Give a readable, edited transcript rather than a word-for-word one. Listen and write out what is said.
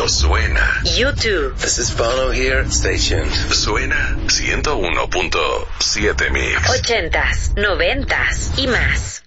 Esto suena. YouTube. This is Bono here. Stay tuned. Suena 101.7 Mix. 80s, 90s y más.